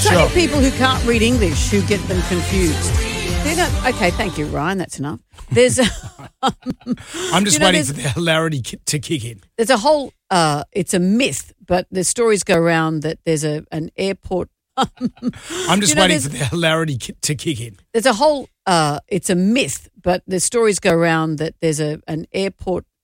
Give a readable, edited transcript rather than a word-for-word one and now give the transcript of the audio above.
sure. only people who can't read English who get them confused. Okay, thank you, Ryan. That's enough. There's I'm just waiting for the hilarity to kick in. there's a whole it's a myth, but the stories go around that there's an airport. I'm just waiting for the hilarity to kick in. There's a whole it's a myth, but the stories go around that there's an airport